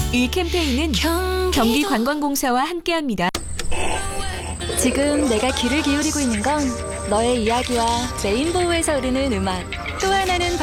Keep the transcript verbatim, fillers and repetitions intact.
이 캠페인은 경기관광공사와 함께합니다. 지금 내가 귀를 기울이고 있는 건 너의 이야기와 레인보우에서 흐르는 음악, 또 하나는